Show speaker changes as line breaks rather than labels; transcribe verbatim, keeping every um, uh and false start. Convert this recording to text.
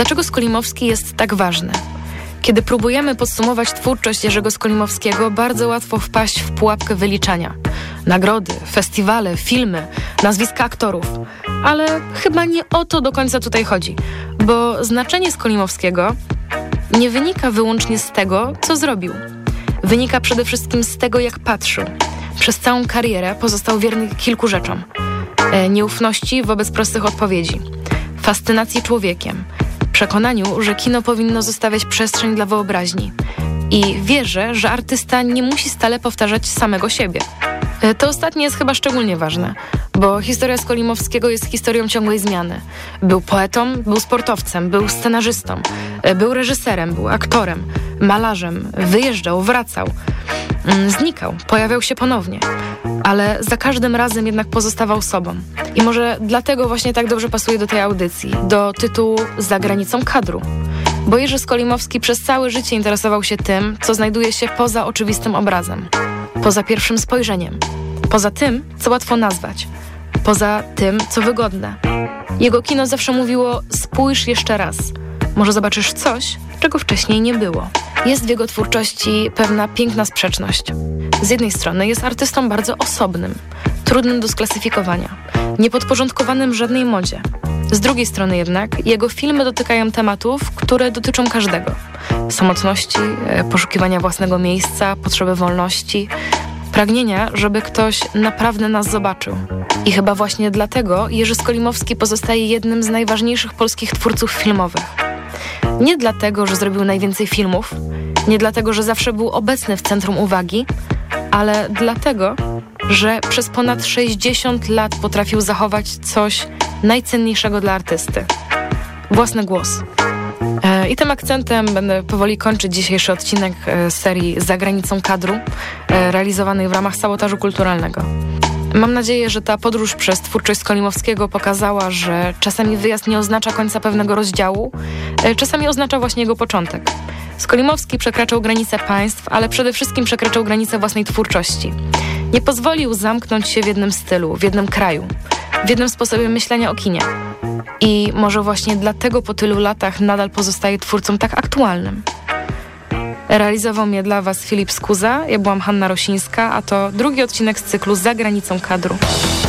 Dlaczego Skolimowski jest tak ważny? Kiedy próbujemy podsumować twórczość Jerzego Skolimowskiego, bardzo łatwo wpaść w pułapkę wyliczania. Nagrody, festiwale, filmy, nazwiska aktorów. Ale chyba nie o to do końca tutaj chodzi, bo znaczenie Skolimowskiego nie wynika wyłącznie z tego, co zrobił. Wynika przede wszystkim z tego, jak patrzył. Przez całą karierę pozostał wierny kilku rzeczom. E, nieufności wobec prostych odpowiedzi, fascynacji człowiekiem, przekonaniu, że kino powinno zostawiać przestrzeń dla wyobraźni i wierzę, że artysta nie musi stale powtarzać samego siebie. E, to ostatnie jest chyba szczególnie ważne, bo historia Skolimowskiego jest historią ciągłej zmiany. Był poetą, był sportowcem, był scenarzystą, e, był reżyserem, był aktorem, malarzem, wyjeżdżał, wracał, znikał, pojawiał się ponownie, ale za każdym razem jednak pozostawał sobą. I może dlatego właśnie tak dobrze pasuje do tej audycji, do tytułu Za granicą kadru. Bo Jerzy Skolimowski przez całe życie interesował się tym, co znajduje się poza oczywistym obrazem, poza pierwszym spojrzeniem, poza tym, co łatwo nazwać, poza tym, co wygodne. Jego kino zawsze mówiło: spójrz jeszcze raz, może zobaczysz coś, czego wcześniej nie było. Jest w jego twórczości pewna piękna sprzeczność. Z jednej strony jest artystą bardzo osobnym, trudnym do sklasyfikowania, niepodporządkowanym żadnej modzie. Z drugiej strony jednak jego filmy dotykają tematów, które dotyczą każdego. Samotności, poszukiwania własnego miejsca, potrzeby wolności, pragnienia, żeby ktoś naprawdę nas zobaczył. I chyba właśnie dlatego Jerzy Skolimowski pozostaje jednym z najważniejszych polskich twórców filmowych. Nie dlatego, że zrobił najwięcej filmów, nie dlatego, że zawsze był obecny w centrum uwagi, ale dlatego, że przez ponad sześćdziesiąt lat potrafił zachować coś najcenniejszego dla artysty. Własny głos. E, I tym akcentem będę powoli kończyć dzisiejszy odcinek e, serii Za granicą kadru, e, realizowanej w ramach sabotażu kulturalnego. Mam nadzieję, że ta podróż przez twórczość Skolimowskiego pokazała, że czasami wyjazd nie oznacza końca pewnego rozdziału, czasami oznacza właśnie jego początek. Skolimowski przekraczał granice państw, ale przede wszystkim przekraczał granice własnej twórczości. Nie pozwolił zamknąć się w jednym stylu, w jednym kraju, w jednym sposobie myślenia o kinie. I może właśnie dlatego po tylu latach nadal pozostaje twórcą tak aktualnym. Realizował mnie dla Was Filip Skuza, ja byłam Hanna Rosińska, a to drugi odcinek z cyklu Za granicą kadru.